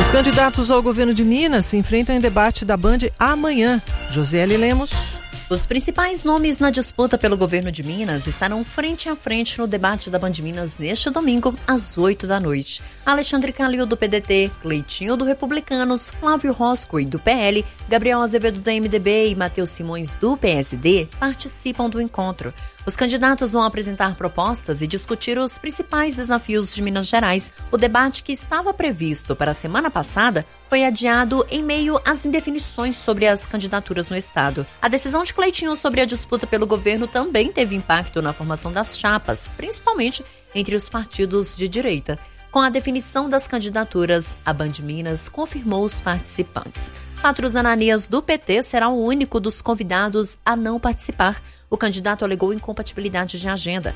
Os candidatos ao governo de Minas se enfrentam em debate da Band amanhã. Josiele Lemos. Os principais nomes na disputa pelo governo de Minas estarão frente a frente no debate da Band Minas neste domingo, às 8 da noite. Alexandre Calil, do PDT, Cleitinho, do Republicanos, Flávio Roscoe, do PL, Gabriel Azevedo, do MDB e Matheus Simões, do PSD, participam do encontro. Os candidatos vão apresentar propostas e discutir os principais desafios de Minas Gerais. O debate, que estava previsto para a semana passada, foi adiado em meio às indefinições sobre as candidaturas no estado. A decisão de Cleitinho sobre a disputa pelo governo também teve impacto na formação das chapas, principalmente entre os partidos de direita. Com a definição das candidaturas, a Band Minas confirmou os participantes. Patrus Ananias, do PT, será o único dos convidados a não participar. O candidato alegou incompatibilidade de agenda.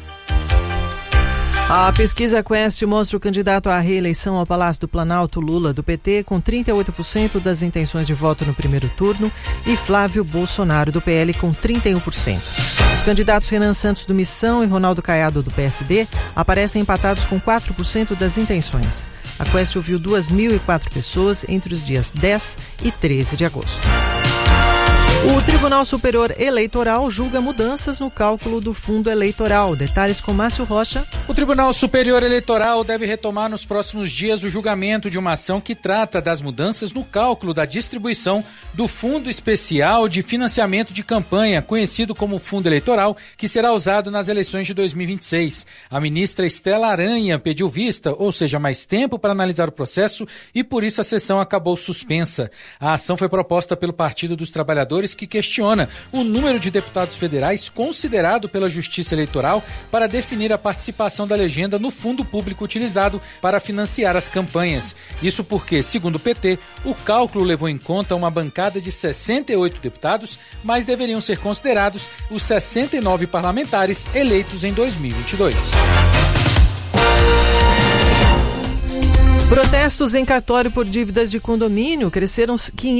A pesquisa Quest mostra o candidato à reeleição ao Palácio do Planalto, Lula, do PT, com 38% das intenções de voto no primeiro turno, e Flávio Bolsonaro, do PL, com 31%. Os candidatos Renan Santos, do Missão, e Ronaldo Caiado, do PSD, aparecem empatados com 4% das intenções. A Quest ouviu 2.004 pessoas entre os dias 10 e 13 de agosto. O Tribunal Superior Eleitoral julga mudanças no cálculo do fundo eleitoral. Detalhes com Márcio Rocha. O Tribunal Superior Eleitoral deve retomar nos próximos dias o julgamento de uma ação que trata das mudanças no cálculo da distribuição do Fundo Especial de Financiamento de Campanha, conhecido como Fundo Eleitoral, que será usado nas eleições de 2026. A ministra Estela Aranha pediu vista, ou seja, mais tempo para analisar o processo, e por isso a sessão acabou suspensa. A ação foi proposta pelo Partido dos Trabalhadores, que questiona o número de deputados federais considerado pela Justiça Eleitoral para definir a participação da legenda no fundo público utilizado para financiar as campanhas. Isso porque, segundo o PT, o cálculo levou em conta uma bancada de 68 deputados, mas deveriam ser considerados os 69 parlamentares eleitos em 2022. Protestos em cartório por dívidas de condomínio cresceram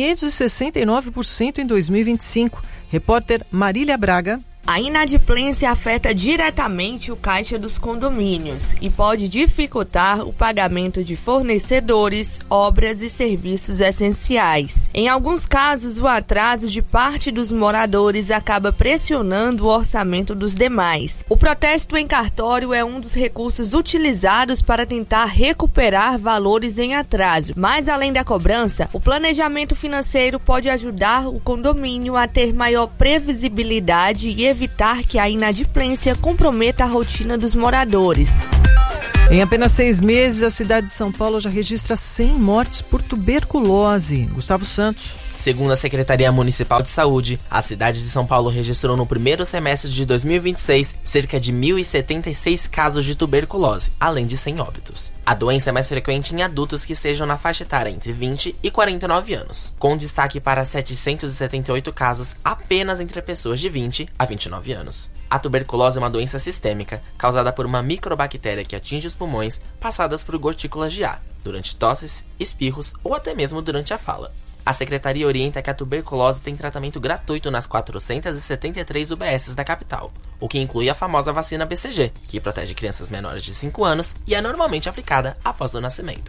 569% em 2025. Repórter Marília Braga. A inadimplência afeta diretamente o caixa dos condomínios e pode dificultar o pagamento de fornecedores, obras e serviços essenciais. Em alguns casos, o atraso de parte dos moradores acaba pressionando o orçamento dos demais. O protesto em cartório é um dos recursos utilizados para tentar recuperar valores em atraso. Mas, além da cobrança, o planejamento financeiro pode ajudar o condomínio a ter maior previsibilidade e evitar que a inadimplência comprometa a rotina dos moradores. Em apenas 6 meses, a cidade de São Paulo já registra 100 mortes por tuberculose. Gustavo Santos. Segundo a Secretaria Municipal de Saúde, a cidade de São Paulo registrou no primeiro semestre de 2026 cerca de 1.076 casos de tuberculose, além de 100 óbitos. A doença é mais frequente em adultos que estejam na faixa etária entre 20 e 49 anos, com destaque para 778 casos apenas entre pessoas de 20 a 29 anos. A tuberculose é uma doença sistêmica, causada por uma microbactéria que atinge os pulmões, passadas por gotículas de ar, durante tosses, espirros ou até mesmo durante a fala. A Secretaria orienta que a tuberculose tem tratamento gratuito nas 473 UBSs da capital, o que inclui a famosa vacina BCG, que protege crianças menores de 5 anos e é normalmente aplicada após o nascimento.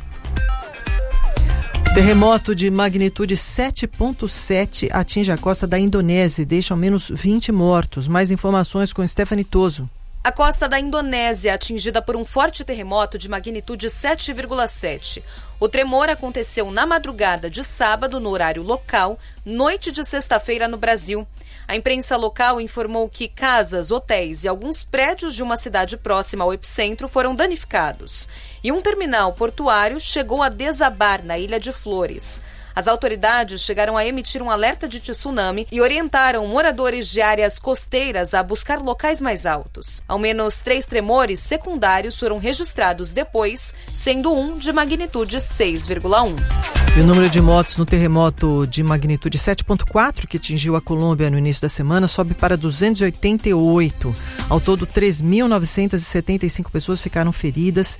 Terremoto de magnitude 7.7 atinge a costa da Indonésia e deixa ao menos 20 mortos. Mais informações com Stephanie Toso. A costa da Indonésia, atingida por um forte terremoto de magnitude 7,7. O tremor aconteceu na madrugada de sábado, no horário local, noite de sexta-feira no Brasil. A imprensa local informou que casas, hotéis e alguns prédios de uma cidade próxima ao epicentro foram danificados. E um terminal portuário chegou a desabar na Ilha de Flores. As autoridades chegaram a emitir um alerta de tsunami e orientaram moradores de áreas costeiras a buscar locais mais altos. Ao menos 3 tremores secundários foram registrados depois, sendo um de magnitude 6,1. E o número de mortos no terremoto de magnitude 7.4, que atingiu a Colômbia no início da semana, sobe para 288. Ao todo, 3.975 pessoas ficaram feridas,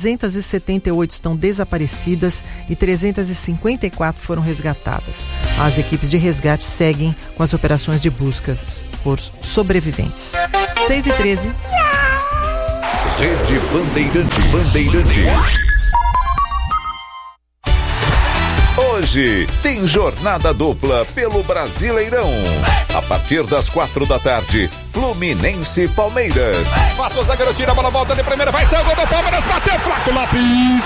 378 estão desaparecidas e 354 foram resgatadas. As equipes de resgate seguem com as operações de busca por sobreviventes. 6h13. Rede Bandeirantes. Hoje tem jornada dupla pelo Brasileirão. A partir das 4 da tarde, Fluminense Palmeiras. Passa o zagueiro, tira a bola, volta de primeira, vai ser o gol do Palmeiras, bateu, Flaco Lopes.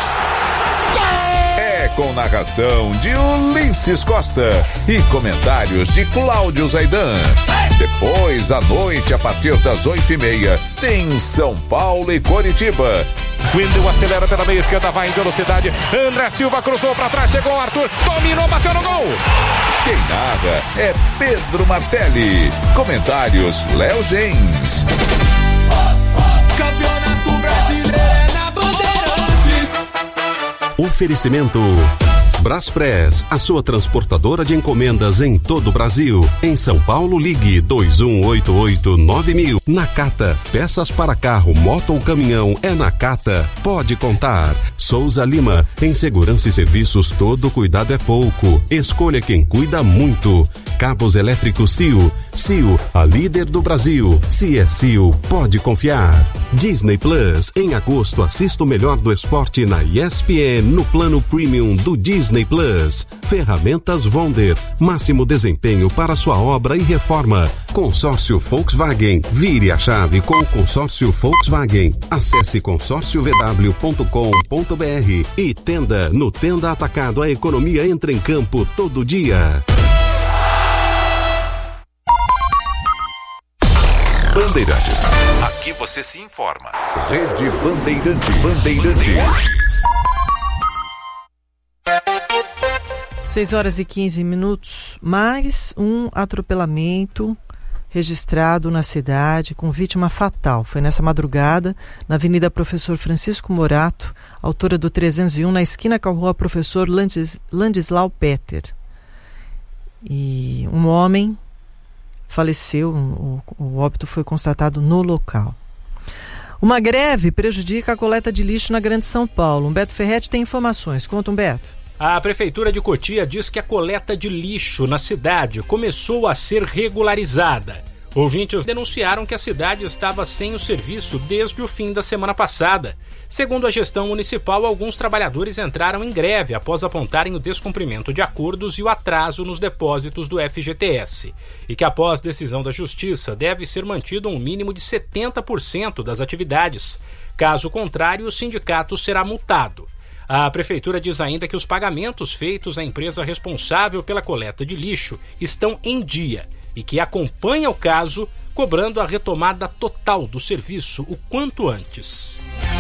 É com narração de Ulisses Costa e comentários de Cláudio Zaidan. Depois, à noite, a partir das 8h30, tem São Paulo e Coritiba. Wendel acelera pela meia esquerda, vai em velocidade. André Silva cruzou pra trás, chegou o Arthur, dominou, bateu no gol. Quem narra é Pedro Martelli. Comentários Léo Gens. Campeonato Brasileiro é na Bandeirantes. Oferecimento Braspress, a sua transportadora de encomendas em todo o Brasil. Em São Paulo, ligue 2188-9000. Nakata, peças para carro, moto ou caminhão, é Nakata. Pode contar. Souza Lima, em segurança e serviços, todo cuidado é pouco. Escolha quem cuida muito. Cabos elétricos CIO. CIO, a líder do Brasil. Se é CIO, pode confiar. Disney Plus, em agosto, assista o melhor do esporte na ESPN no plano premium do Disney Plus. Ferramentas Wonder, máximo desempenho para sua obra e reforma. Consórcio Volkswagen, vire a chave com o consórcio Volkswagen. Acesse consórciovw.com.br e Tenda. No Tenda Atacado, a economia entra em campo todo dia. Bandeirantes. Aqui você se informa. Rede Bandeirantes. 6h15. Mais um atropelamento registrado na cidade com vítima fatal. Foi nessa madrugada, na Avenida Professor Francisco Morato, altura do 301, na esquina com a Rua Professor Landislau Petter. E um homem faleceu, o óbito foi constatado no local. Uma greve prejudica a coleta de lixo na Grande São Paulo. Humberto Ferretti tem informações. Conta, Humberto. A Prefeitura de Cotia diz que a coleta de lixo na cidade começou a ser regularizada. Ouvintes denunciaram que a cidade estava sem o serviço desde o fim da semana passada. Segundo a gestão municipal, alguns trabalhadores entraram em greve após apontarem o descumprimento de acordos e o atraso nos depósitos do FGTS. E que após decisão da Justiça deve ser mantido um mínimo de 70% das atividades. Caso contrário, o sindicato será multado. A Prefeitura diz ainda que os pagamentos feitos à empresa responsável pela coleta de lixo estão em dia e que acompanha o caso, cobrando a retomada total do serviço o quanto antes.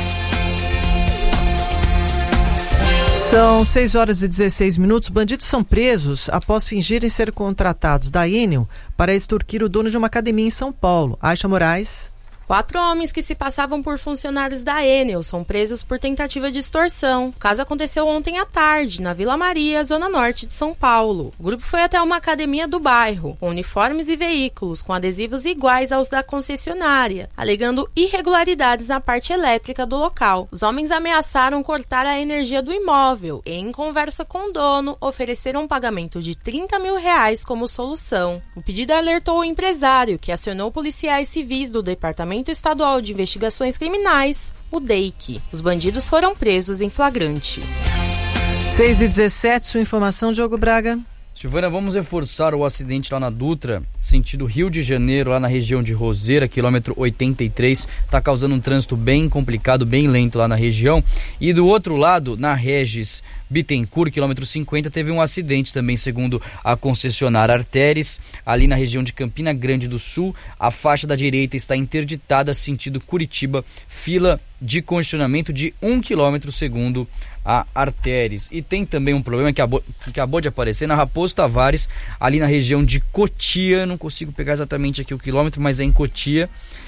São 6h16. Bandidos são presos após fingirem ser contratados da Enel para extorquir o dono de uma academia em São Paulo. Aixa Moraes. 4 homens que se passavam por funcionários da Enel são presos por tentativa de extorsão. O caso aconteceu ontem à tarde, na Vila Maria, zona norte de São Paulo. O grupo foi até uma academia do bairro, com uniformes e veículos com adesivos iguais aos da concessionária, alegando irregularidades na parte elétrica do local. Os homens ameaçaram cortar a energia do imóvel e, em conversa com o dono, ofereceram um pagamento de R$30 mil como solução. O pedido alertou o empresário, que acionou policiais civis do Departamento Estadual de Investigações Criminais, o DEIC. Os bandidos foram presos em flagrante. 6h17, sua informação, Diogo Braga. Silvana, vamos reforçar o acidente lá na Dutra, sentido Rio de Janeiro, lá na região de Roseira, quilômetro 83, está causando um trânsito bem complicado, bem lento lá na região. E do outro lado, na Regis Bittencourt, quilômetro 50, teve um acidente também, segundo a concessionária Arteres, ali na região de Campina Grande do Sul. A faixa da direita está interditada, sentido Curitiba, fila de congestionamento de 1 quilômetro, segundo a Arteres. E tem também um problema que acabou de aparecer na Raposo Tavares, ali na região de Cotia. Não consigo pegar exatamente aqui o quilômetro, mas é em Cotia.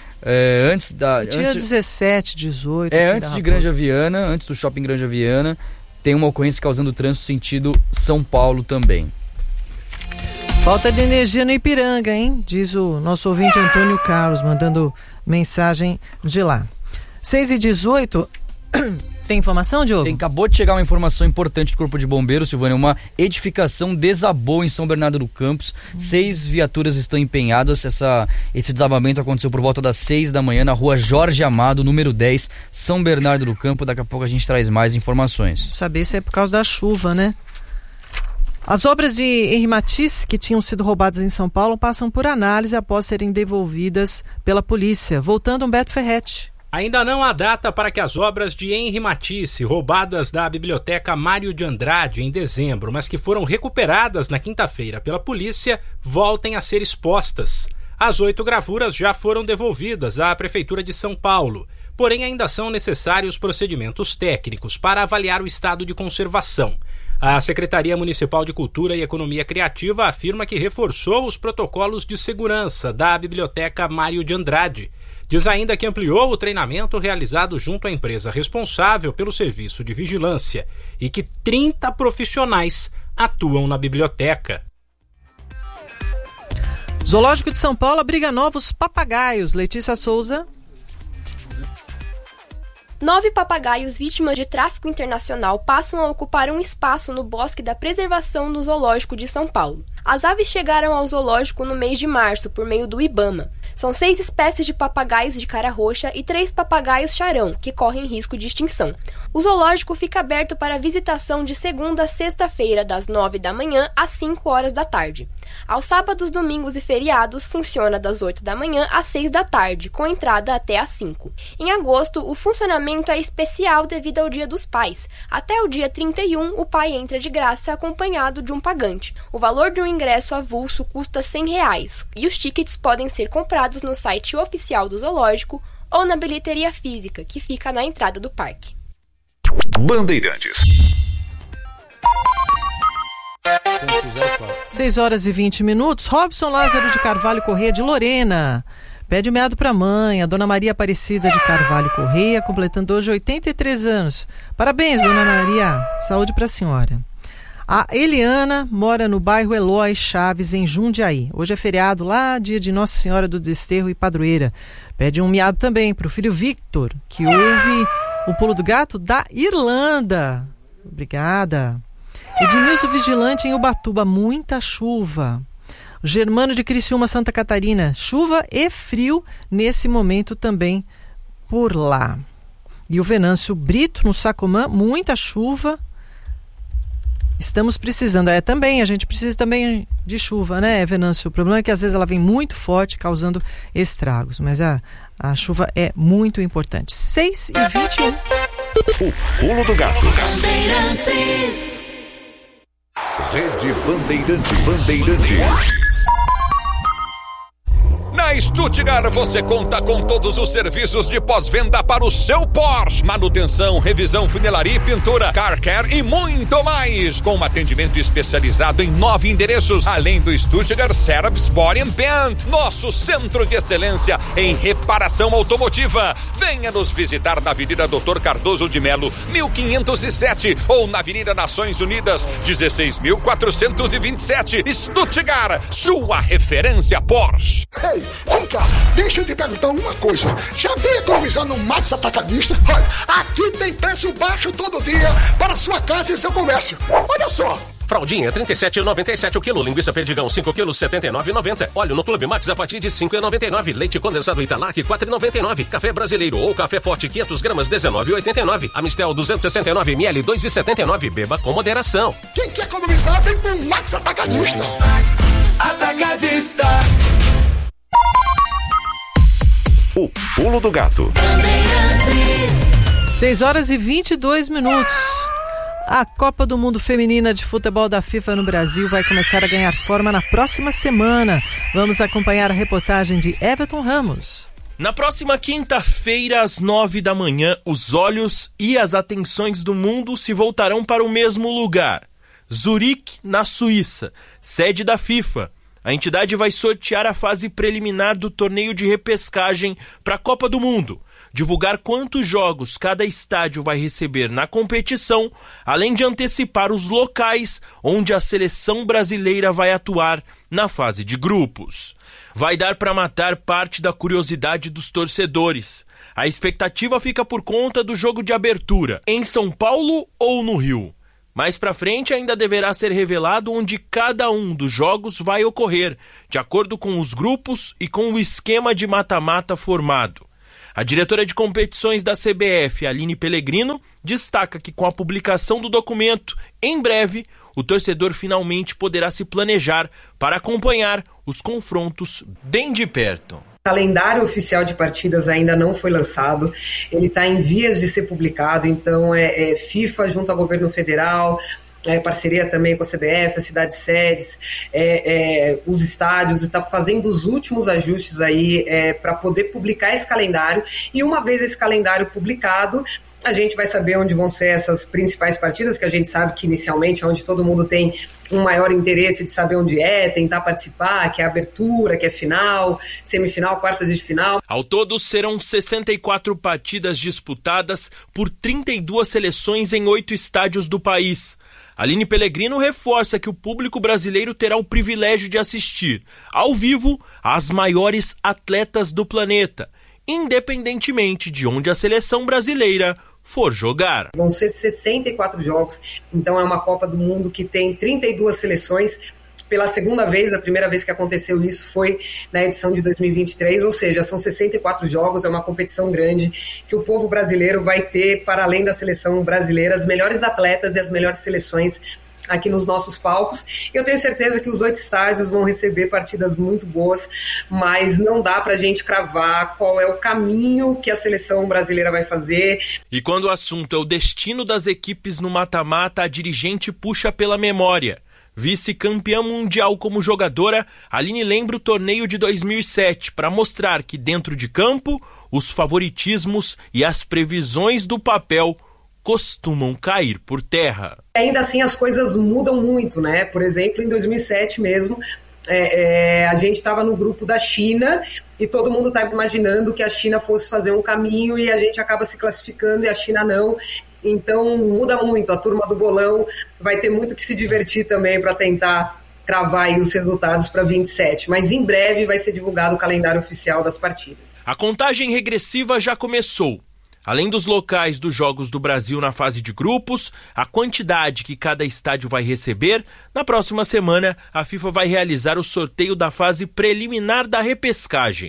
Dia 17, 18. Antes de Granja Viana, antes do shopping Granja Viana, tem uma ocorrência causando trânsito sentido São Paulo também. Falta de energia no Ipiranga, hein? Diz o nosso ouvinte Antônio Carlos, mandando mensagem de lá. 6h18. Tem informação, Diogo? Acabou de chegar uma informação importante do Corpo de Bombeiros, Silvânia. Uma edificação desabou em São Bernardo do Campos. 6 viaturas estão empenhadas. Esse desabamento aconteceu por volta das 6 da manhã na rua Jorge Amado, número 10, São Bernardo do Campo. Daqui a pouco a gente traz mais informações. Saber se é por causa da chuva, né? As obras de Henri Matisse, que tinham sido roubadas em São Paulo, passam por análise após serem devolvidas pela polícia. Voltando, Humberto Ferretti. Ainda não há data para que as obras de Henri Matisse, roubadas da Biblioteca Mário de Andrade em dezembro, mas que foram recuperadas na quinta-feira pela polícia, voltem a ser expostas. As 8 gravuras já foram devolvidas à Prefeitura de São Paulo, porém ainda são necessários procedimentos técnicos para avaliar o estado de conservação. A Secretaria Municipal de Cultura e Economia Criativa afirma que reforçou os protocolos de segurança da Biblioteca Mário de Andrade. Diz ainda que ampliou o treinamento realizado junto à empresa responsável pelo serviço de vigilância e que 30 profissionais atuam na biblioteca. Zoológico de São Paulo abriga novos papagaios. Letícia Souza. 9 papagaios vítimas de tráfico internacional passam a ocupar um espaço no Bosque da Preservação no Zoológico de São Paulo. As aves chegaram ao zoológico no mês de março por meio do IBAMA. São 6 espécies de papagaios de cara roxa e 3 papagaios charão, que correm risco de extinção. O zoológico fica aberto para visitação de segunda a sexta-feira, das 9 da manhã às 5 horas da tarde. Aos sábados, domingos e feriados, funciona das 8 da manhã às 6 da tarde, com entrada até às 5. Em agosto, o funcionamento é especial devido ao Dia dos Pais. Até o dia 31, o pai entra de graça acompanhado de um pagante. O valor de um ingresso avulso custa R$100 e os tickets podem ser comprados no site oficial do zoológico ou na bilheteria física, que fica na entrada do parque. Bandeirantes. 6h20. Robson Lázaro de Carvalho Correia de Lorena pede meado para a mãe, a Dona Maria Aparecida de Carvalho Correia, completando hoje 83 anos. Parabéns, Dona Maria. Saúde para a senhora. A Eliana mora no bairro Eloy Chaves, em Jundiaí. Hoje é feriado lá, dia de Nossa Senhora do Desterro e Padroeira. Pede um miado também para o filho Victor, que ouve o Pulo do Gato da Irlanda. Obrigada. Edmilson Vigilante em Ubatuba, muita chuva. O Germano de Criciúma, Santa Catarina, chuva e frio nesse momento também por lá. E o Venâncio Brito no Sacomã, muita chuva. Estamos precisando, também, a gente precisa também de chuva, né, Venâncio? O problema é que às vezes ela vem muito forte, causando estragos, mas a chuva é muito importante. 6h21. O Pulo do Gato. Rede Bandeirantes. Na Stuttgart você conta com todos os serviços de pós-venda para o seu Porsche. Manutenção, revisão, funilaria e pintura, car care e muito mais. Com um atendimento especializado em 9 endereços, além do Stuttgart Service Body and Paint, nosso centro de excelência em reparação automotiva. Venha nos visitar na Avenida Dr. Cardoso de Melo, 1507 ou na Avenida Nações Unidas, 16.427. Stuttgart, sua referência Porsche. Ei, vem cá, deixa eu te perguntar uma coisa. Já veio economizando no Max Atacadista? Olha, aqui tem preço baixo todo dia para sua casa e seu comércio. Olha só. Fraldinha, R$ 37,97 o quilo. Linguiça Perdigão, 5 quilos, R$ 79,90. Óleo no Clube Max a partir de R$ 5,99. Leite condensado Italac, R$ 4,99. Café brasileiro ou café forte, 500 gramas, R$ 19,89. Amistel, 269 ml, R$ 2,79. Beba com moderação. Quem quer economizar, vem pro Max Atacadista. Max Atacadista. O Pulo do Gato. 6h22. A Copa do Mundo Feminina de Futebol da FIFA no Brasil vai começar a ganhar forma na próxima semana. Vamos acompanhar a reportagem de Everton Ramos. Na próxima quinta-feira, às 9 da manhã, os olhos e as atenções do mundo se voltarão para o mesmo lugar. Zurique, na Suíça, sede da FIFA. A entidade vai sortear a fase preliminar do torneio de repescagem para a Copa do Mundo, divulgar quantos jogos cada estádio vai receber na competição, além de antecipar os locais onde a seleção brasileira vai atuar na fase de grupos. Vai dar para matar parte da curiosidade dos torcedores. A expectativa fica por conta do jogo de abertura, em São Paulo ou no Rio. Mais pra frente ainda deverá ser revelado onde cada um dos jogos vai ocorrer, de acordo com os grupos e com o esquema de mata-mata formado. A diretora de competições da CBF, Aline Pellegrino, destaca que com a publicação do documento, em breve, o torcedor finalmente poderá se planejar para acompanhar os confrontos bem de perto. O calendário oficial de partidas ainda não foi lançado, ele está em vias de ser publicado, então FIFA junto ao governo federal, parceria também com a CBF, as cidades sedes, os estádios, está fazendo os últimos ajustes aí para poder publicar esse calendário, e uma vez esse calendário publicado, a gente vai saber onde vão ser essas principais partidas, que a gente sabe que inicialmente é onde todo mundo tem um maior interesse de saber onde tentar participar, que é abertura, que é final, semifinal, quartas de final. Ao todo, serão 64 partidas disputadas por 32 seleções em 8 estádios do país. Aline Pellegrino reforça que o público brasileiro terá o privilégio de assistir, ao vivo, às maiores atletas do planeta, independentemente de onde a seleção brasileira for jogar. Vão ser 64 jogos, então é uma Copa do Mundo que tem 32 seleções pela segunda vez. A primeira vez que aconteceu isso foi na edição de 2023, ou seja, são 64 jogos, é uma competição grande que o povo brasileiro vai ter, para além da seleção brasileira, as melhores atletas e as melhores seleções aqui nos nossos palcos. Eu tenho certeza que os 8 estádios vão receber partidas muito boas, mas não dá pra gente cravar qual é o caminho que a seleção brasileira vai fazer. E quando o assunto é o destino das equipes no mata-mata, a dirigente puxa pela memória. Vice-campeã mundial como jogadora, Aline lembra o torneio de 2007 para mostrar que dentro de campo, os favoritismos e as previsões do papel costumam cair por terra. Ainda assim as coisas mudam muito, né? Por exemplo, em 2007 mesmo, a gente estava no grupo da China e todo mundo estava imaginando que a China fosse fazer um caminho e a gente acaba se classificando e a China não. Então muda muito, a turma do bolão vai ter muito que se divertir também para tentar cravar aí os resultados para 27, mas em breve vai ser divulgado o calendário oficial das partidas. A contagem regressiva já começou. Além dos locais dos Jogos do Brasil na fase de grupos, a quantidade que cada estádio vai receber, na próxima semana a FIFA vai realizar o sorteio da fase preliminar da repescagem.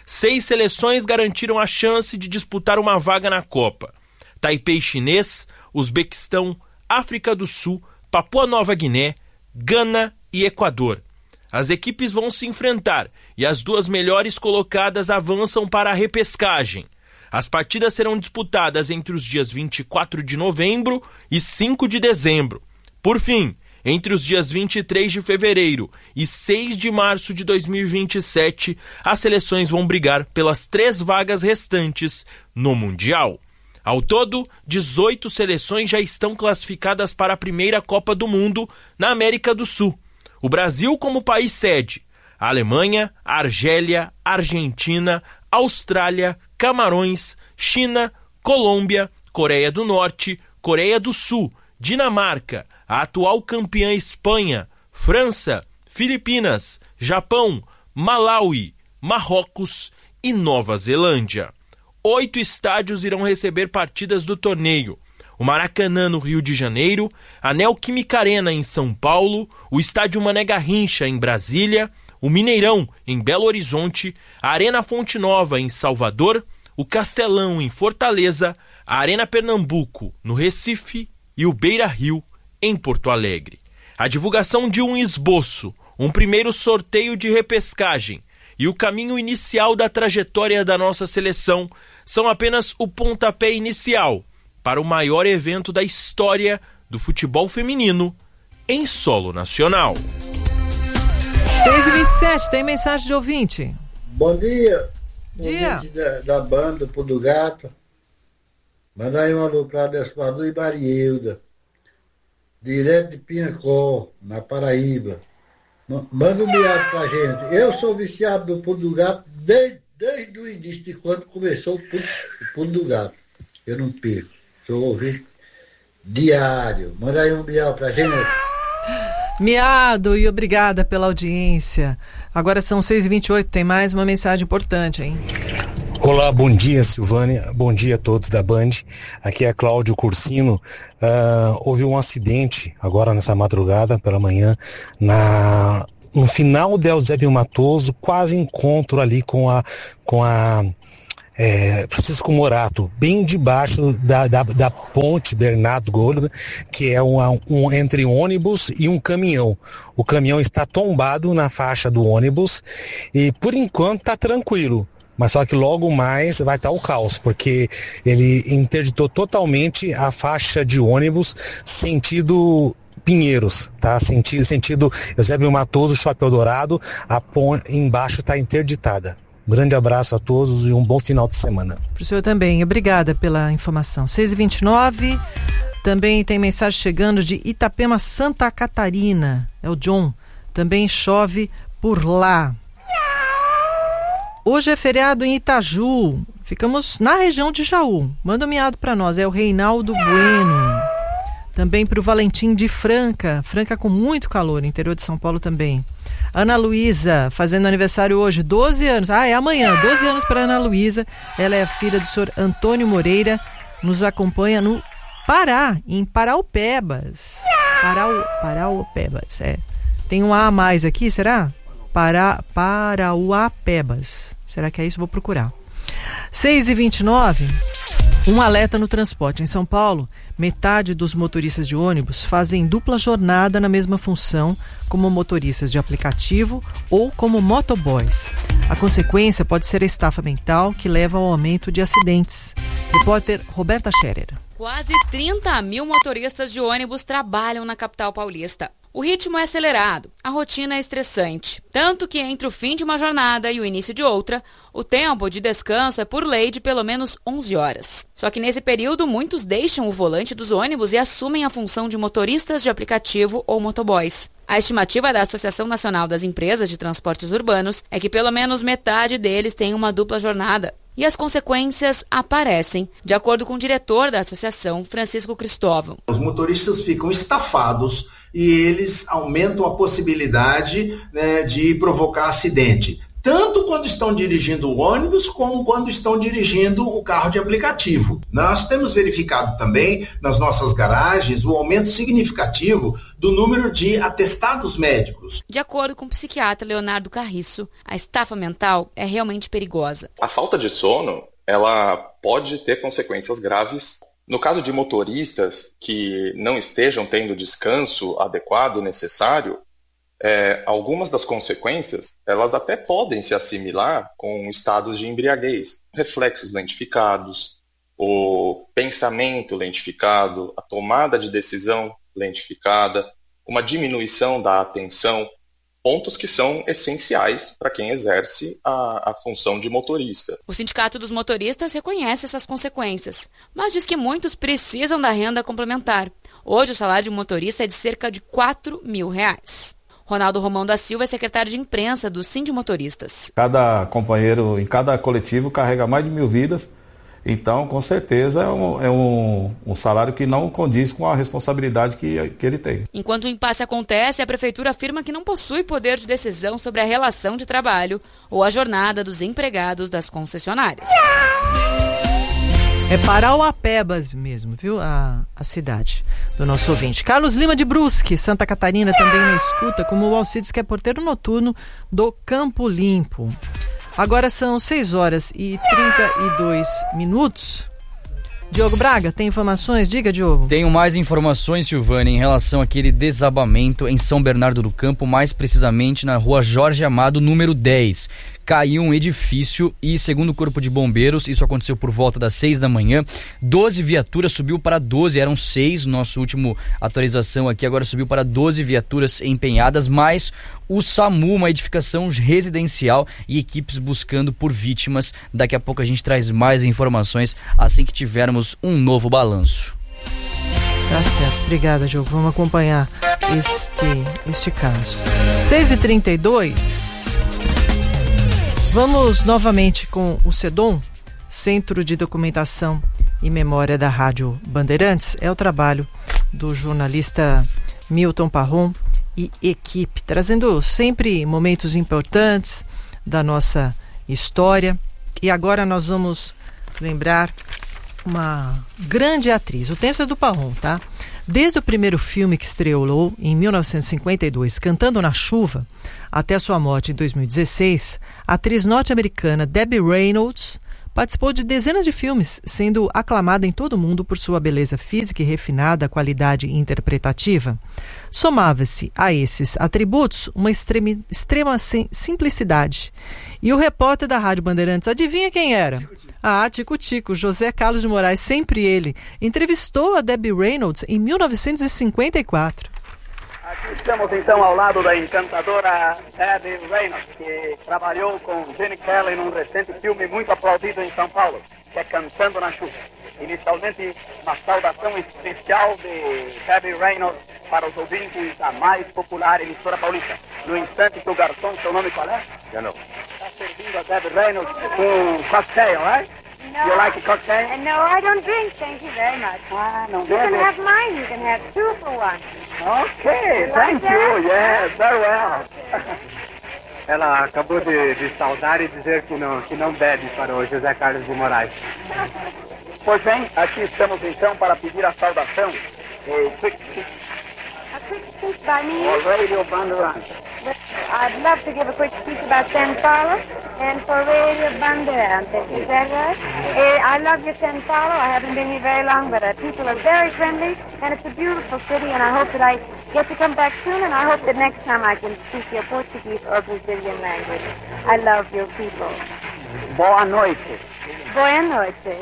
6 seleções garantiram a chance de disputar uma vaga na Copa: Taipei chinês, Uzbequistão, África do Sul, Papua Nova Guiné, Gana e Equador. As equipes vão se enfrentar e as 2 melhores colocadas avançam para a repescagem. As partidas serão disputadas entre os dias 24 de novembro e 5 de dezembro. Por fim, entre os dias 23 de fevereiro e 6 de março de 2027, as seleções vão brigar pelas 3 vagas restantes no Mundial. Ao todo, 18 seleções já estão classificadas para a primeira Copa do Mundo na América do Sul. O Brasil como país sede, a Alemanha, a Argélia, a Argentina, Austrália, Camarões, China, Colômbia, Coreia do Norte, Coreia do Sul, Dinamarca, a atual campeã Espanha, França, Filipinas, Japão, Malaui, Marrocos e Nova Zelândia. 8 estádios irão receber partidas do torneio: o Maracanã, no Rio de Janeiro, a Neoquímica Arena, em São Paulo, o Estádio Mané Garrincha, em Brasília, o Mineirão, em Belo Horizonte, a Arena Fonte Nova, em Salvador, o Castelão, em Fortaleza, a Arena Pernambuco, no Recife, e o Beira-Rio, em Porto Alegre. A divulgação de um esboço, um primeiro sorteio de repescagem e o caminho inicial da trajetória da nossa seleção são apenas o pontapé inicial para o maior evento da história do futebol feminino em solo nacional. 6h27, tem mensagem de ouvinte. Bom dia. Dia. Ouvinte da banda Pulo do Gato. Manda aí um alô para Despador e Marielda, direto de Piancó, na Paraíba. Manda um miado pra gente. Eu sou viciado do Pulo do Gato desde o início, de quando começou o Pulo do Gato. Eu não perco. Sou ouvinte diário. Manda aí um miado pra gente. Miado, e obrigada pela audiência. Agora são 6h28, tem mais uma mensagem importante, hein? Olá, bom dia, Silvânia. Bom dia a todos da Band. Aqui é Cláudio Cursino. Houve um acidente agora nessa madrugada, pela manhã, no final de Eusébio Matoso, quase encontro ali com a Francisco Morato, bem debaixo da ponte Bernardo Goldman, que é entre um ônibus e um caminhão. O caminhão está tombado na faixa do ônibus e por enquanto está tranquilo. Mas só que logo mais vai estar o caos, porque ele interditou totalmente a faixa de ônibus sentido Pinheiros, tá? Sentido Eusébio Matoso, Shopping Eldorado, a ponte embaixo está interditada. Um grande abraço a todos e um bom final de semana. Para o senhor também, obrigada pela informação. 6h29, também tem mensagem chegando de Itapema, Santa Catarina, é o John, também chove por lá. Hoje é feriado em Itaju, ficamos na região de Jaú. Manda um miado para nós, é o Reinaldo Bueno. Também para o Valentim de Franca com muito calor, interior de São Paulo também. Ana Luísa, fazendo aniversário hoje, 12 anos. É amanhã, 12 anos para Ana Luísa. Ela é a filha do senhor Antônio Moreira, nos acompanha no Pará, em Paraupebas. Parauapebas, Tem um A mais aqui, será? Parauapebas. Será que é isso? Vou procurar. 6h29, um alerta no transporte. Em São Paulo, metade dos motoristas de ônibus fazem dupla jornada na mesma função, como motoristas de aplicativo ou como motoboys. A consequência pode ser a estafa mental, que leva ao aumento de acidentes. Repórter Roberta Scherer. Quase 30 mil motoristas de ônibus trabalham na capital paulista. O ritmo é acelerado, a rotina é estressante. Tanto que entre o fim de uma jornada e o início de outra, o tempo de descanso é por lei de pelo menos 11 horas. Só que nesse período, muitos deixam o volante dos ônibus e assumem a função de motoristas de aplicativo ou motoboys. A estimativa da Associação Nacional das Empresas de Transportes Urbanos é que pelo menos metade deles tem uma dupla jornada. E as consequências aparecem, de acordo com o diretor da associação, Francisco Cristóvão. Os motoristas ficam estafados e eles aumentam a possibilidade, né, de provocar acidente. Tanto quando estão dirigindo o ônibus, como quando estão dirigindo o carro de aplicativo. Nós temos verificado também, nas nossas garagens, o aumento significativo do número de atestados médicos. De acordo com o psiquiatra Leonardo Carriço, a estafa mental é realmente perigosa. A falta de sono, ela pode ter consequências graves. No caso de motoristas que não estejam tendo descanso adequado, necessário, algumas das consequências, elas até podem se assimilar com estados de embriaguez, reflexos lentificados, o pensamento lentificado, a tomada de decisão lentificada, uma diminuição da atenção, pontos que são essenciais para quem exerce a função de motorista. O Sindicato dos Motoristas reconhece essas consequências, mas diz que muitos precisam da renda complementar. Hoje o salário de motorista é de cerca de R$4.000. Ronaldo Romão da Silva é secretário de imprensa do Sindimotoristas. Cada companheiro em cada coletivo carrega mais de 1.000 vidas, então com certeza é um salário que não condiz com a responsabilidade que ele tem. Enquanto o impasse acontece, a prefeitura afirma que não possui poder de decisão sobre a relação de trabalho ou a jornada dos empregados das concessionárias. É Parauapebas mesmo, viu? A cidade do nosso ouvinte. Carlos Lima de Brusque, Santa Catarina, também na escuta, como o Alcides, que é porteiro noturno do Campo Limpo. Agora são 6h32. Diogo Braga, tem informações? Diga, Diogo. Tenho mais informações, Silvânia, em relação àquele desabamento em São Bernardo do Campo, mais precisamente na rua Jorge Amado, número 10. Caiu um edifício e, segundo o Corpo de Bombeiros, isso aconteceu por volta das 6 da manhã, 12 viaturas, subiu para 12, eram 6, nossa última atualização aqui, agora subiu para 12 viaturas empenhadas, mais o SAMU, uma edificação residencial e equipes buscando por vítimas. Daqui a pouco a gente traz mais informações assim que tivermos um novo balanço. Tá certo, obrigada, Diogo. Vamos acompanhar este caso. 6h32. Vamos novamente com o CEDOM, Centro de Documentação e Memória da Rádio Bandeirantes. É o trabalho do jornalista Milton Parron e equipe, trazendo sempre momentos importantes da nossa história. E agora nós vamos lembrar uma grande atriz. O texto é do Parron, tá? Desde o primeiro filme que estreou em 1952, Cantando na Chuva, até sua morte em 2016, a atriz norte-americana Debbie Reynolds Participou de dezenas de filmes, sendo aclamada em todo o mundo por sua beleza física e refinada qualidade interpretativa. Somava-se a esses atributos uma extrema simplicidade. E o repórter da Rádio Bandeirantes, adivinha quem era? Tico-Tico, José Carlos de Moraes, sempre ele. Entrevistou a Debbie Reynolds em 1954. Aqui estamos então ao lado da encantadora Debbie Reynolds, que trabalhou com Gene Kelly num recente filme muito aplaudido em São Paulo, que é Cantando na Chuva. Inicialmente, uma saudação especial de Debbie Reynolds para os ouvintes da mais popular emissora paulista. No instante que o garçom, seu nome qual é? Já não. Está servindo a Debbie Reynolds um cocktail, right? No. You like a cocktail? No, I don't drink, thank you very much. Não you bebe? can have mine, you can have 2 for 1. Okay, thank you, yes, very well. Ela acabou de saudar e dizer que não bebe para o José Carlos de Moraes. Pois bem, aqui estamos então para pedir a saudação. A quick speech by me. O Radio Bandeirantes. I'd love to give a quick speech about São Paulo and for Radio Bandeirantes. Is that right? I love you, São Paulo. I haven't been here very long, but people are very friendly, and it's a beautiful city, and I hope that I get to come back soon, and I hope that next time I can speak your Portuguese or Brazilian language. I love your people. Boa noite. Boa noite.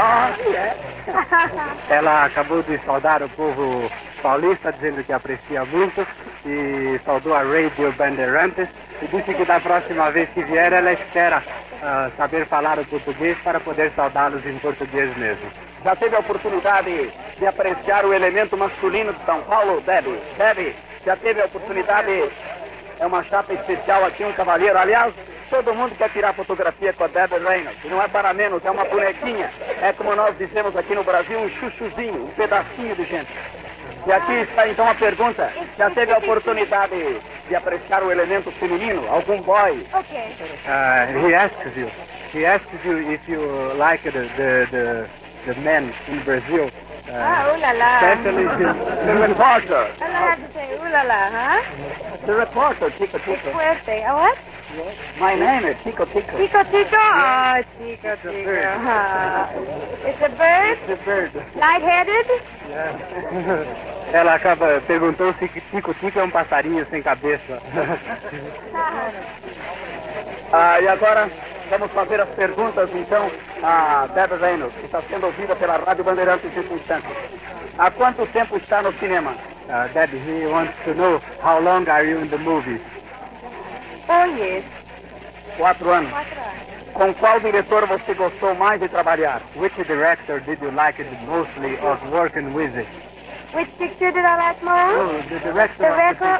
Ela acabou de saudar o povo paulista, dizendo que aprecia muito, e saudou a Radio Bandeirantes, e disse que da próxima vez que vier ela espera saber falar o português para poder saudá-los em português mesmo. Já teve a oportunidade de apreciar o elemento masculino de São Paulo, Debbie? Debbie, já teve a oportunidade? É uma chapa especial aqui, um cavalheiro. Aliás, todo mundo quer tirar fotografia com a Debbie Reynolds. E não é para menos, é uma bonequinha. É como nós dizemos aqui no Brasil, um chuchuzinho, um pedacinho de gente. E aqui está então a pergunta. Já teve a oportunidade de apreciar o elemento feminino? Algum boy? Okay. He asks you if you like the men in Brazil. Ooh la la. Especially the reporter. I have to say ooh la la, huh? The reporter, Tico Tico. Fuerte. What? My name is Tico Tico. Tico Tico? Oh, Tico Tico. It's a bird? It's a bird. Light-headed? Yeah. Ela perguntou se Tico Tico é um passarinho sem cabeça. E agora vamos fazer as perguntas, então, a Debbie Reynolds, que está sendo ouvida pela Rádio Bandeirantes nesse instante. Há quanto tempo está no cinema? Debbie, he wants to know how long are you in the movies? 4 years. 4 anos. 4 anos. Com qual diretor você gostou mais de trabalhar? Which director did you like it mostly of working with? Which picture did I like most? Oh, the director. Director?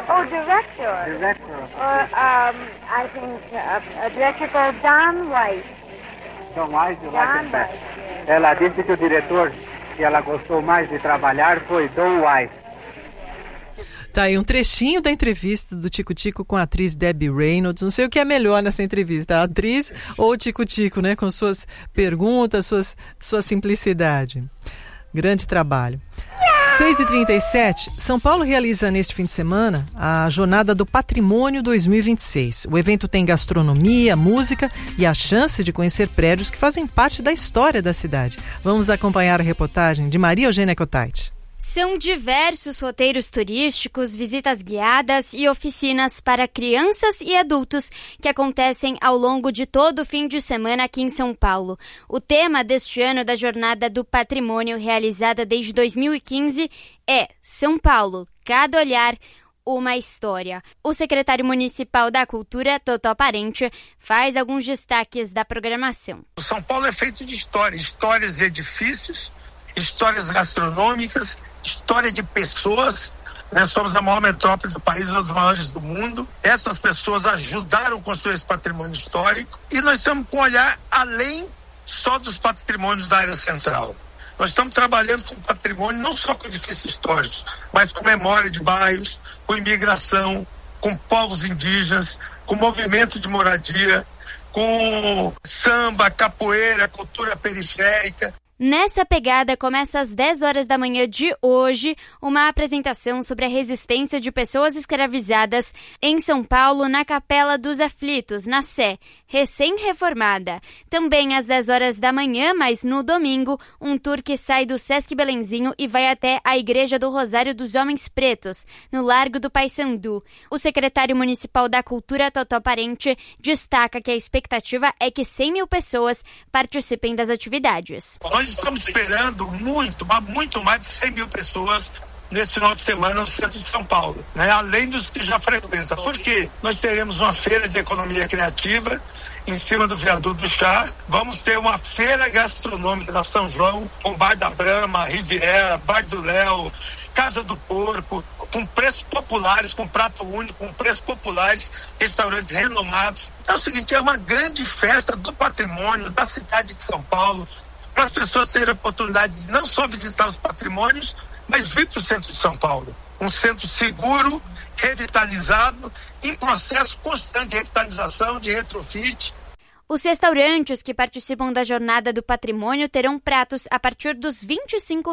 I think a director called Don White. Don White, you like it best. Ela disse que o diretor que ela gostou mais de trabalhar foi Don White. Tá aí um trechinho da entrevista do Tico-Tico com a atriz Debbie Reynolds. Não sei o que é melhor nessa entrevista, a atriz ou o Tico-Tico, né? Com suas perguntas, sua simplicidade. Grande trabalho. 6h37, São Paulo realiza neste fim de semana a Jornada do Patrimônio 2026. O evento tem gastronomia, música e a chance de conhecer prédios que fazem parte da história da cidade. Vamos acompanhar a reportagem de Maria Eugênia Cotait. São diversos roteiros turísticos, visitas guiadas e oficinas para crianças e adultos que acontecem ao longo de todo o fim de semana aqui em São Paulo. O tema deste ano da Jornada do Patrimônio, realizada desde 2015, é São Paulo, cada olhar, uma história. O secretário municipal da Cultura, Totó Parente, faz alguns destaques da programação. São Paulo é feito de histórias de edifícios, histórias gastronômicas, história de pessoas. Nós somos a maior metrópole do país, uma das maiores do mundo. Essas pessoas ajudaram a construir esse patrimônio histórico e nós estamos com um olhar além só dos patrimônios da área central. Nós estamos trabalhando com patrimônio não só com edifícios históricos, mas com memória de bairros, com imigração, com povos indígenas, com movimento de moradia, com samba, capoeira, cultura periférica. Nessa pegada, começa às 10 horas da manhã de hoje uma apresentação sobre a resistência de pessoas escravizadas em São Paulo, na Capela dos Aflitos, na Sé, recém-reformada. Também às 10 horas da manhã, mas no domingo, um tour que sai do Sesc Belenzinho e vai até a Igreja do Rosário dos Homens Pretos, no Largo do Paissandu. O secretário municipal da Cultura, Totó Parente, destaca que a expectativa é que 100 mil pessoas participem das atividades. Nós estamos esperando muito mais de 100 mil pessoas nesse final de semana no centro de São Paulo, né? Além dos que já frequentam. Por quê? Nós teremos uma feira de economia criativa em cima do viaduto do Chá. Vamos ter uma feira gastronômica da São João, com Bar da Brama, Riviera, Bar do Léo, Casa do Porco, com preços populares, com prato único, com preços populares, restaurantes renomados. Então é o seguinte, é uma grande festa do patrimônio da cidade de São Paulo, para as pessoas terem a oportunidade de não só visitar os patrimônios, mas vir para o centro de São Paulo. Um centro seguro, revitalizado, em processo constante de revitalização, de retrofit. Os restaurantes que participam da Jornada do Patrimônio terão pratos a partir dos R$ 25.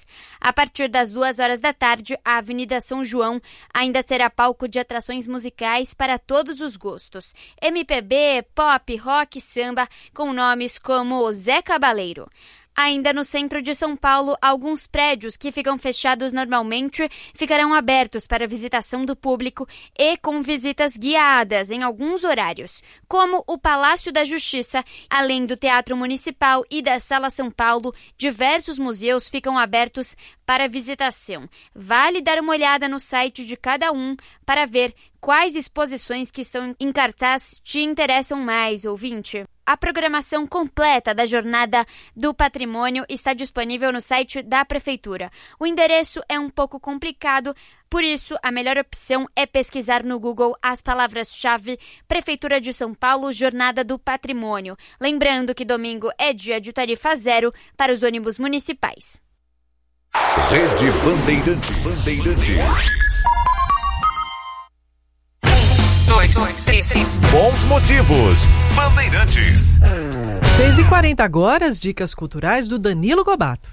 A partir das 2 horas da tarde, a Avenida São João ainda será palco de atrações musicais para todos os gostos. MPB, pop, rock e samba, com nomes como Zé Cabaleiro. Ainda no centro de São Paulo, alguns prédios que ficam fechados normalmente ficarão abertos para visitação do público e com visitas guiadas em alguns horários, como o Palácio da Justiça, além do Teatro Municipal e da Sala São Paulo. Diversos museus ficam abertos para visitação. Vale dar uma olhada no site de cada um para ver quais exposições que estão em cartaz te interessam mais, ouvinte. A programação completa da Jornada do Patrimônio está disponível no site da Prefeitura. O endereço é um pouco complicado, por isso a melhor opção é pesquisar no Google as palavras-chave Prefeitura de São Paulo, Jornada do Patrimônio. Lembrando que domingo é dia de tarifa zero para os ônibus municipais. Rede Bandeirantes. 2, 3. Bons motivos. Bandeirantes. 6h40 agora, as dicas culturais do Danilo Gobato.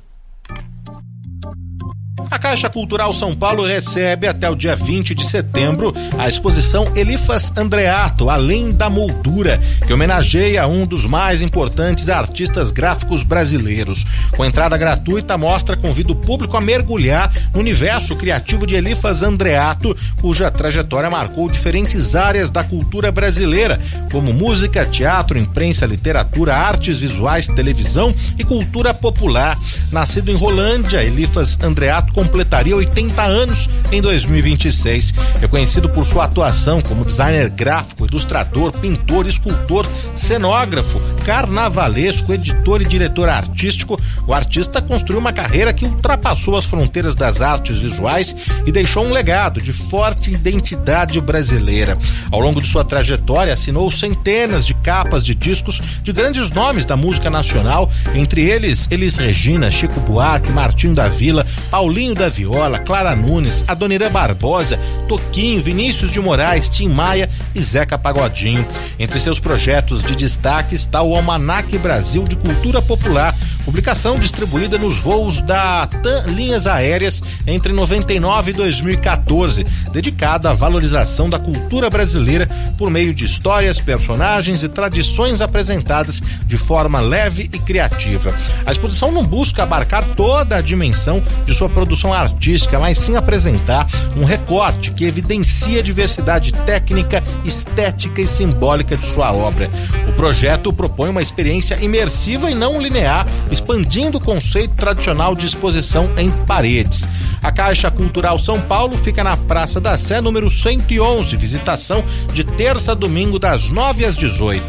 A Caixa Cultural São Paulo recebe até o dia 20 de setembro a exposição Elifas Andreato, Além da Moldura, que homenageia um dos mais importantes artistas gráficos brasileiros. Com entrada gratuita, a mostra convida o público a mergulhar no universo criativo de Elifas Andreato, cuja trajetória marcou diferentes áreas da cultura brasileira, como música, teatro, imprensa, literatura, artes visuais, televisão e cultura popular. Nascido em Rolândia, Elifas Andreato completaria 80 anos em 2026. Reconhecido por sua atuação como designer gráfico, ilustrador, pintor, escultor, cenógrafo, carnavalesco, editor e diretor artístico, o artista construiu uma carreira que ultrapassou as fronteiras das artes visuais e deixou um legado de forte identidade brasileira. Ao longo de sua trajetória, assinou centenas de capas de discos de grandes nomes da música nacional, entre eles Elis Regina, Chico Buarque, Martinho da Vila, Paulinho da Viola, Clara Nunes, Adoniran Barbosa, Toquinho, Vinícius de Moraes, Tim Maia e Zeca Pagodinho. Entre seus projetos de destaque está o Almanac Brasil de Cultura Popular, publicação distribuída nos voos da TAM Linhas Aéreas entre 99 e 2014, dedicada à valorização da cultura brasileira por meio de histórias, personagens e tradições apresentadas de forma leve e criativa. A exposição não busca abarcar toda a dimensão de sua produção artística, mas sim apresentar um recorte que evidencia a diversidade técnica, estética e simbólica de sua obra. O projeto propõe uma experiência imersiva e não linear, expandindo o conceito tradicional de exposição em paredes. A Caixa Cultural São Paulo fica na Praça da Sé, número 111, visitação de terça a domingo das 9 às 18.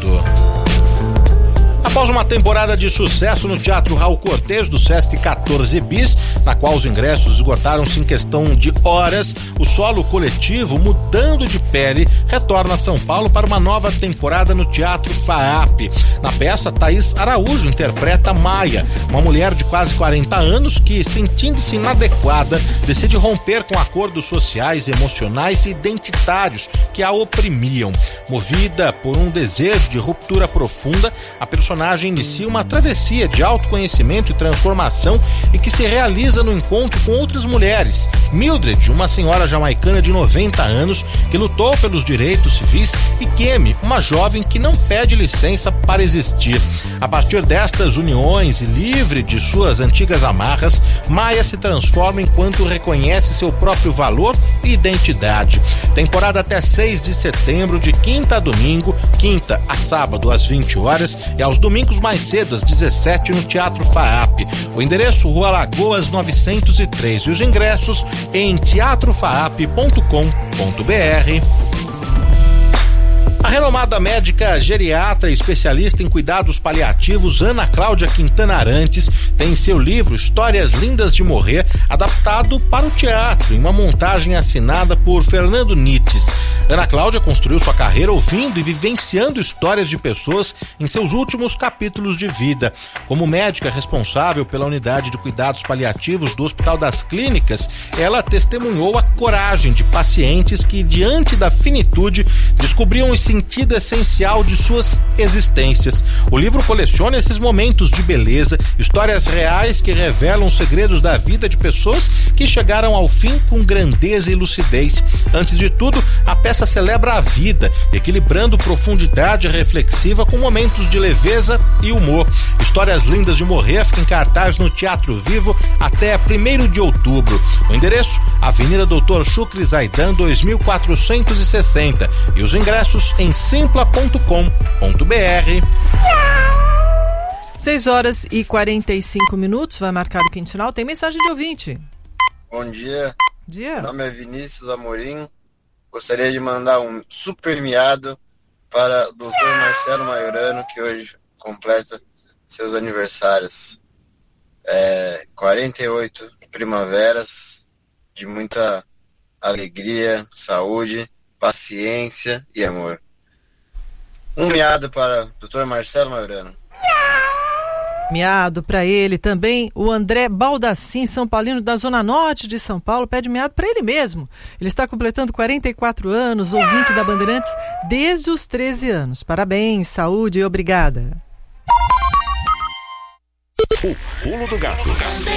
Após uma temporada de sucesso no Teatro Raul Cortez do Sesc 14 Bis, na qual os ingressos esgotaram-se em questão de horas, o solo coletivo Mudando de Pele retorna a São Paulo para uma nova temporada no Teatro FAAP. Na peça, Thaís Araújo interpreta Maia, uma mulher de quase 40 anos que, sentindo-se inadequada, decide romper com acordos sociais, emocionais e identitários que a oprimiam. Movida por um desejo de ruptura profunda, a personagem personagem inicia uma travessia de autoconhecimento e transformação e que se realiza no encontro com outras mulheres. Mildred, uma senhora jamaicana de 90 anos que lutou pelos direitos civis, e Kemi, uma jovem que não pede licença para existir. A partir destas uniões e livre de suas antigas amarras, Maia se transforma enquanto reconhece seu próprio valor e identidade. Temporada até 6 de setembro, de quinta a domingo, quinta a sábado às 20 horas e aos domingos mais cedo às 17 no Teatro FAAP. O endereço: Rua Lagoas 903, e os ingressos em teatrofaap.com.br. A renomada médica geriatra e especialista em cuidados paliativos Ana Cláudia Quintana Arantes tem em seu livro Histórias Lindas de Morrer adaptado para o teatro, em uma montagem assinada por Fernando Nites. Ana Cláudia construiu sua carreira ouvindo e vivenciando histórias de pessoas em seus últimos capítulos de vida. Como médica responsável pela unidade de cuidados paliativos do Hospital das Clínicas, ela testemunhou a coragem de pacientes que, diante da finitude, descobriam o sentido essencial de suas existências. O livro coleciona esses momentos de beleza, histórias reais que revelam os segredos da vida de pessoas que chegaram ao fim com grandeza e lucidez. Antes de tudo, a peça celebra a vida, equilibrando profundidade reflexiva com momentos de leveza e humor. Histórias Lindas de Morrer fica em cartaz no Teatro Vivo até 1º de outubro. O endereço: Avenida Dr. Chucre Zaidan 2460, e os ingressos em simpla.com.br. 6h45, vai marcar o quinto sinal. Tem mensagem de ouvinte. Bom dia. Dia. Meu nome é Vinícius Amorim. Gostaria de mandar um super miado para o Dr. Marcelo Maiorano, que hoje completa seus aniversários. 48 primaveras de muita alegria, saúde, paciência e amor. Um miado para o Dr. Marcelo Maiorano. Miado para ele também. O André Baldassim, São Paulino da Zona Norte de São Paulo, pede miado para ele mesmo. Ele está completando 44 anos, ouvinte da Bandeirantes desde os 13 anos. Parabéns, saúde e obrigada. O Pulo do Gato.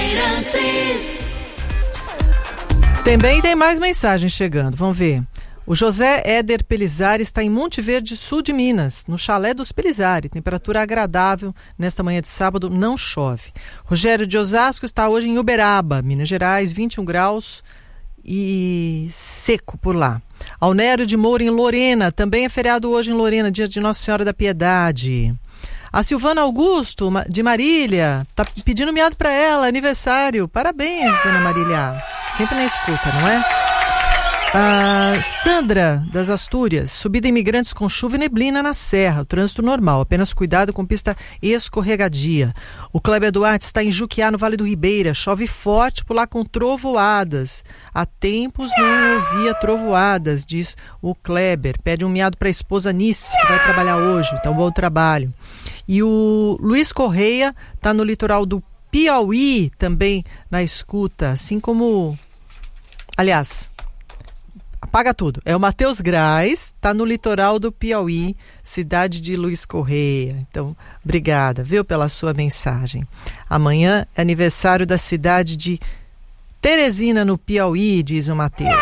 Também tem mais mensagens chegando, vamos ver. O José Éder Pelizari está em Monte Verde, sul de Minas, no chalé dos Pelizari. Temperatura agradável nesta manhã de sábado, não chove. Rogério de Osasco está hoje em Uberaba, Minas Gerais, 21 graus e seco por lá. Alnério de Moura em Lorena, também é feriado hoje em Lorena, dia de Nossa Senhora da Piedade. A Silvana Augusto, de Marília, tá pedindo miado para ela, aniversário. Parabéns, dona Marília. Sempre na escuta, não é? A Sandra das Astúrias, subida imigrantes com chuva e neblina na serra, o trânsito normal, apenas cuidado com pista escorregadia. O Kleber Duarte está em Juquiá, no Vale do Ribeira, chove forte por lá com trovoadas. Há tempos não ouvia trovoadas, diz o Kleber. Pede um miado para a esposa Nice, que vai trabalhar hoje, então bom trabalho. E o Luiz Correia está no litoral do Piauí, também na escuta, assim como... Aliás... Apaga tudo. É o Matheus Graz, está no litoral do Piauí, cidade de Luiz Correia. Então, obrigada, viu, pela sua mensagem. Amanhã é aniversário da cidade de Teresina, no Piauí, diz o Matheus.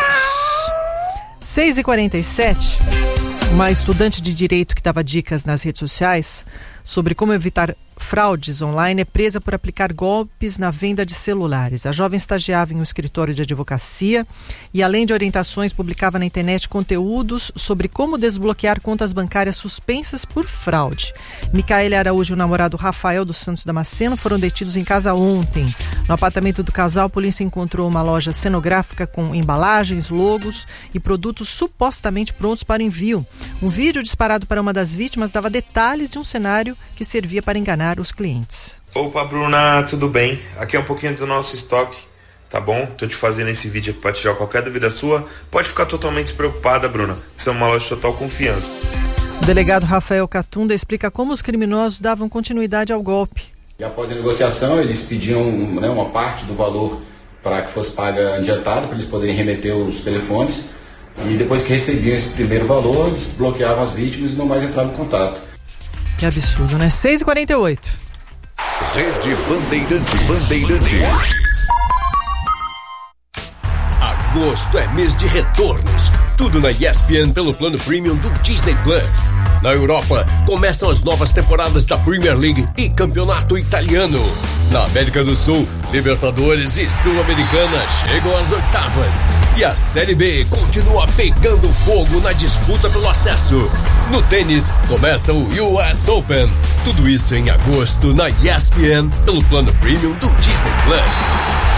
6h47, uma estudante de direito que dava dicas nas redes sociais sobre como evitar fraudes online é presa por aplicar golpes na venda de celulares. A jovem estagiava em um escritório de advocacia e, além de orientações, publicava na internet conteúdos sobre como desbloquear contas bancárias suspensas por fraude. Micaele Araújo e o namorado Rafael dos Santos Damasceno foram detidos em casa ontem. No apartamento do casal, a polícia encontrou uma loja cenográfica com embalagens, logos e produtos supostamente prontos para envio. Um vídeo disparado para uma das vítimas dava detalhes de um cenário que servia para enganar os clientes. Opa, Bruna, tudo bem? Aqui é um pouquinho do nosso estoque, tá bom? Tô te fazendo esse vídeo aqui para tirar qualquer dúvida sua. Pode ficar totalmente despreocupada, Bruna. Isso é uma loja de total confiança. O delegado Rafael Catunda explica como os criminosos davam continuidade ao golpe. E após a negociação, eles pediam uma parte do valor para que fosse paga adiantada, para eles poderem remeter os telefones. E depois que recebiam esse primeiro valor, eles bloqueavam as vítimas e não mais entravam em contato. Que absurdo, né? 6h48. Rede Bandeirantes. Agosto é mês de retornos. Tudo na ESPN pelo plano premium do Disney Plus. Na Europa, começam as novas temporadas da Premier League e Campeonato Italiano. Na América do Sul, Libertadores e Sul-Americana chegam às oitavas. E a Série B continua pegando fogo na disputa pelo acesso. No tênis, começa o US Open. Tudo isso em agosto na ESPN pelo plano premium do Disney Plus.